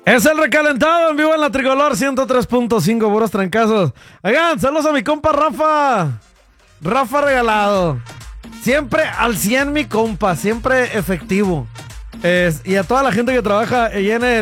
Es el recalentado en vivo en la Tricolor 103.5, puros trancazos. Oigan, saludos a mi compa Rafa. Rafa Regalado. Siempre al 100 mi compa, siempre efectivo. Y a toda la gente que trabaja ahí en el